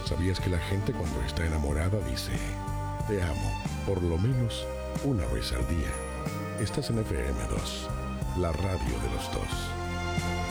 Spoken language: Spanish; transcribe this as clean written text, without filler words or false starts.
¿Sabías que la gente cuando está enamorada dice, te amo, por lo menos una vez al día? Estás en FM2, la radio de los dos.